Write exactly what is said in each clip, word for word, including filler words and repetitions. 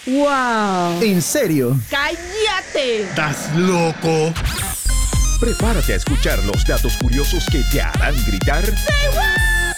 ¡Wow! ¿En serio? ¡Cállate! ¿Estás loco? Prepárate a escuchar los datos curiosos que te harán gritar. ¡Say what!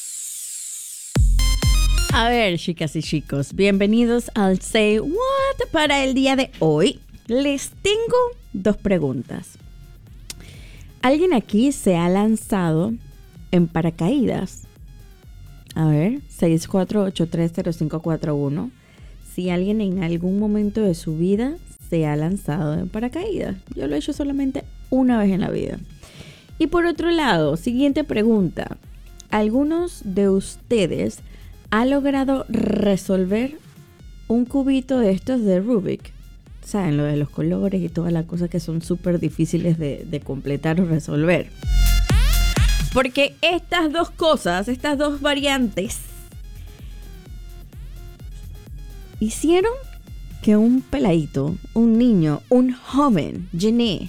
A ver, chicas y chicos, bienvenidos al Say What. Para el día de hoy, les tengo dos preguntas. ¿Alguien aquí se ha lanzado en paracaídas? A ver, seis cuatro ocho tres cero cinco cuatro uno. Si alguien en algún momento de su vida se ha lanzado en paracaídas. Yo lo he hecho solamente una vez en la vida. Y por otro lado, siguiente pregunta. ¿Algunos de ustedes han logrado resolver un cubito de estos de Rubik? ¿Saben? Lo de los colores y todas las cosas que son súper difíciles de, de completar o resolver. Porque estas dos cosas, estas dos variantes, hicieron que un peladito, un niño, un joven, Jeanne,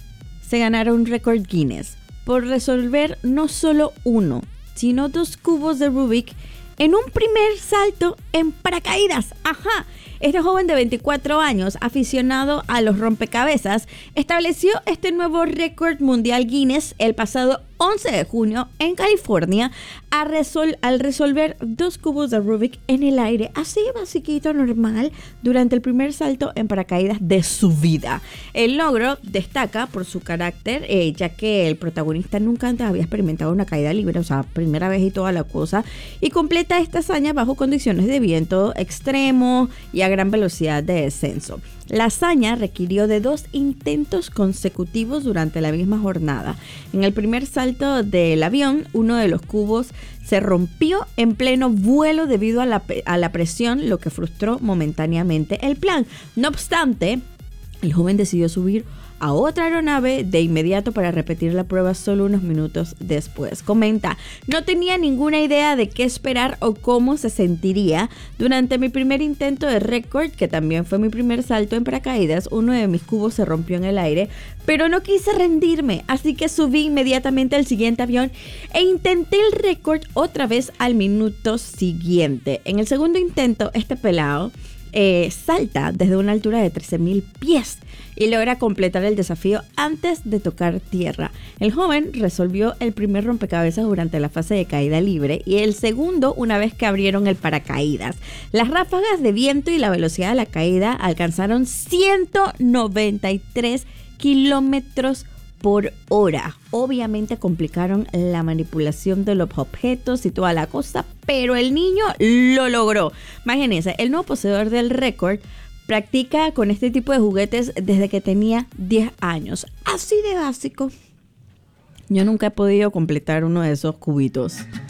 se ganara un récord Guinness por resolver no solo uno, sino dos cubos de Rubik en un primer salto en paracaídas. Ajá. Este joven de veinticuatro años, aficionado a los rompecabezas, estableció este nuevo récord mundial Guinness el pasado once de junio en California a resol- al resolver dos cubos de Rubik en el aire, así basiquito, normal, durante el primer salto en paracaídas de su vida. El logro destaca por su carácter, eh, ya que el protagonista nunca antes había experimentado una caída libre, o sea, primera vez y toda la cosa, y completa esta hazaña bajo condiciones de viento extremo y a gran velocidad de descenso. La hazaña requirió de dos intentos consecutivos durante la misma jornada. En el primer salto del avión, uno de los cubos se rompió en pleno vuelo debido a la, a la presión, lo que frustró momentáneamente el plan. No obstante, el joven decidió subir a otra aeronave de inmediato para repetir la prueba solo unos minutos después. Comenta: no tenía ninguna idea de qué esperar o cómo se sentiría. Durante mi primer intento de récord, que también fue mi primer salto en paracaídas, uno de mis cubos se rompió en el aire, pero no quise rendirme, así que subí inmediatamente al siguiente avión e intenté el récord otra vez al minuto siguiente. En el segundo intento, este pelado Eh, salta desde una altura de trece mil pies y logra completar el desafío antes de tocar tierra. El joven resolvió el primer rompecabezas durante la fase de caída libre y el segundo una vez que abrieron el paracaídas. Las ráfagas de viento y la velocidad de la caída alcanzaron ciento noventa y tres kilómetros por hora. Obviamente complicaron la manipulación de los objetos y toda la cosa, pero el niño lo logró. Imagínense, el nuevo poseedor del récord practica con este tipo de juguetes desde que tenía diez años. Así de básico. Yo nunca he podido completar uno de esos cubitos.